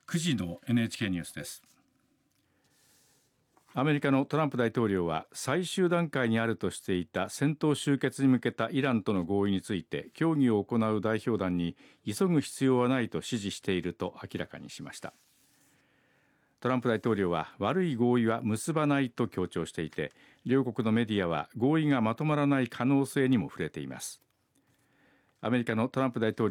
9時の NHK ニュースです。 アメリカのトランプ大統領は最終段階にあるとしていた戦闘終結に向けたイランとの合意について協議を行う代表団に急ぐ必要はないと指示していると明らかにしました。トランプ大統領は悪い合意は結ばないと強調していて、両国のメディアは合意がまとまらない可能性にも触れています。アメリカのトランプ大統領